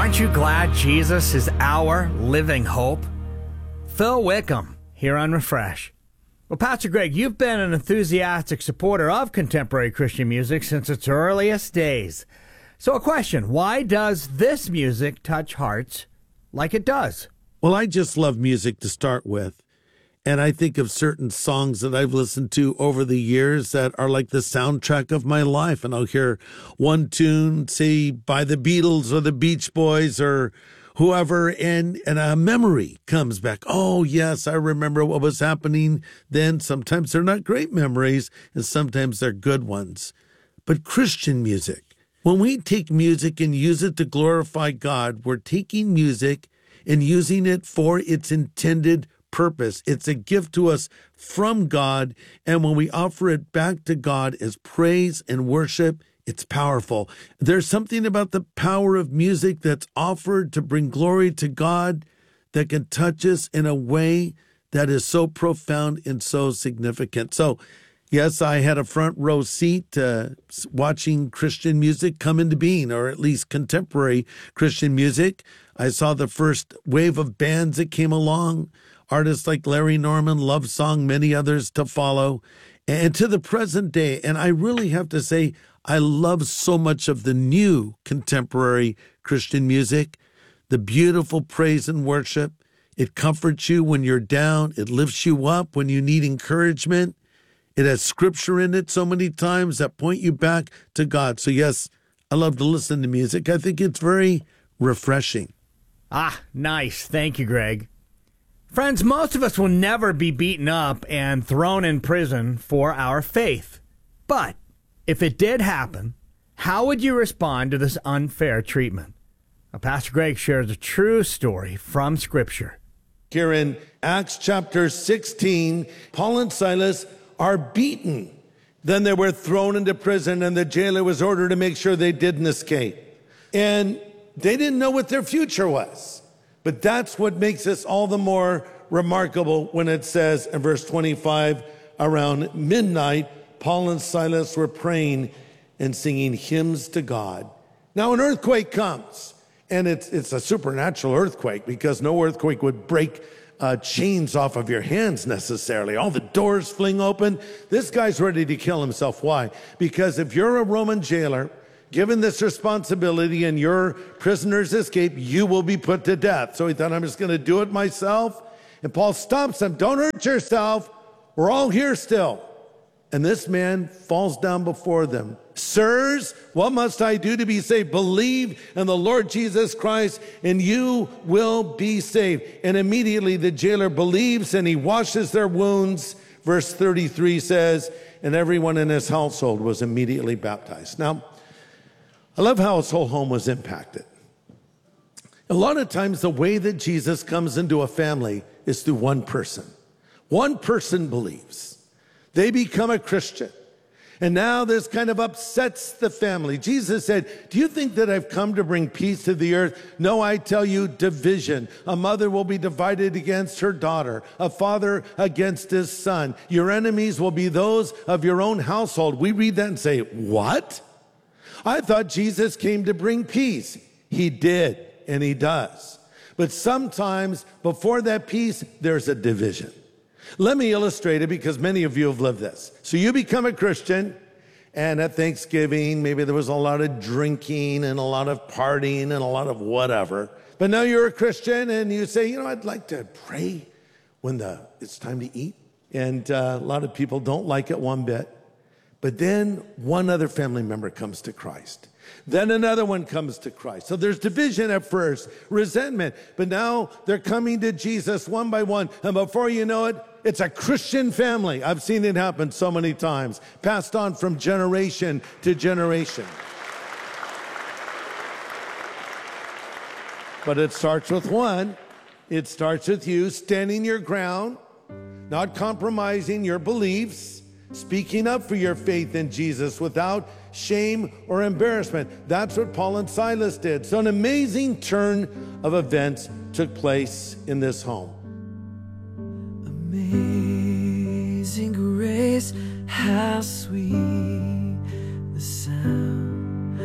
Aren't you glad Jesus is our living hope? Phil Wickham here on Refresh. Well, Pastor Greg, you've been an enthusiastic supporter of contemporary Christian music since its earliest days. So a question, why does this music touch hearts like it does? Well, I just love music to start with. And I think of certain songs that I've listened to over the years that are like the soundtrack of my life. And I'll hear one tune, say, by the Beatles or the Beach Boys or whoever, and a memory comes back. Oh, yes, I remember what was happening then. Sometimes they're not great memories, and sometimes they're good ones. But Christian music, when we take music and use it to glorify God, we're taking music and using it for its intended purpose. It's a gift to us from God, and when we offer it back to God as praise and worship, it's powerful. There's something about the power of music that's offered to bring glory to God that can touch us in a way that is so profound and so significant. So, yes, I had a front row seat watching Christian music come into being, or at least contemporary Christian music. I saw the first wave of bands that came along, artists like Larry Norman, Love Song, many others to follow, and to the present day. And I really have to say, I love so much of the new contemporary Christian music, the beautiful praise and worship. It comforts you when you're down. It lifts you up when you need encouragement. It has scripture in it so many times that point you back to God. So yes, I love to listen to music. I think it's very refreshing. Ah, nice. Thank you, Greg. Friends, most of us will never be beaten up and thrown in prison for our faith. But if it did happen, how would you respond to this unfair treatment? Now, Pastor Greg shares a true story from Scripture. Here in Acts chapter 16, Paul and Silas are beaten. Then they were thrown into prison, and the jailer was ordered to make sure they didn't escape. And they didn't know what their future was. But that's what makes this all the more remarkable when it says in verse 25, around midnight, Paul and Silas were praying and singing hymns to God. Now an earthquake comes, and it's a supernatural earthquake, because no earthquake would break chains off of your hands necessarily. All the doors fling open. This guy's ready to kill himself. Why? Because if you're a Roman jailer, given this responsibility and your prisoners escape, you will be put to death. So he thought, I'm just going to do it myself. And Paul stops him. Don't hurt yourself. We're all here still. And this man falls down before them. Sirs, what must I do to be saved? Believe in the Lord Jesus Christ, and you will be saved. And immediately the jailer believes, and he washes their wounds. Verse 33 says, and everyone in his household was immediately baptized. Now, I love how his whole home was impacted. A lot of times the way that Jesus comes into a family is through one person. One person believes. They become a Christian. And now this kind of upsets the family. Jesus said, do you think that I've come to bring peace to the earth? No, I tell you, division. A mother will be divided against her daughter, a father against his son. Your enemies will be those of your own household. We read that and say, what? I thought Jesus came to bring peace. He did, and he does. But sometimes before that peace, there's a division. Let me illustrate it, because many of you have lived this. So you become a Christian, and at Thanksgiving, maybe there was a lot of drinking and a lot of partying and a lot of whatever. But now you're a Christian, and you say, you know, I'd like to pray when it's time to eat. And a lot of people don't like it one bit. But then one other family member comes to Christ. Then another one comes to Christ. So there's division at first, resentment. But now they're coming to Jesus one by one. And before you know it, it's a Christian family. I've seen it happen so many times, passed on from generation to generation. But it starts with one. It starts with you standing your ground, not compromising your beliefs, speaking up for your faith in Jesus without shame or embarrassment. That's what Paul and Silas did. So an amazing turn of events took place in this home. Amazing grace, how sweet